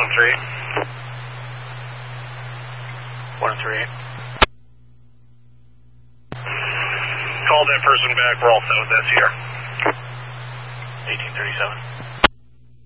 138. Call that person back. We're all set with this here. 1837.